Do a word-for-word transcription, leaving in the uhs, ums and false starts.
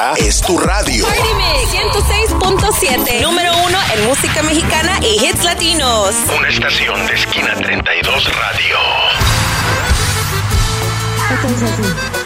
es tu radio. Party Mix ciento seis punto siete, número uno en música mexicana y hits latinos. Una estación de Esquina treinta y dos Radio. Esto es así.